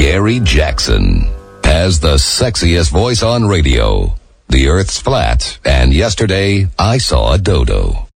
Gary Jackson has the sexiest voice on radio. The Earth's flat, and yesterday I saw a dodo.